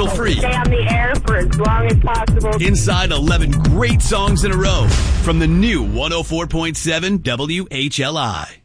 commercial-free. Stay on the air for as long as possible. Inside 11 great songs in a row from the new 104.7 WHLI.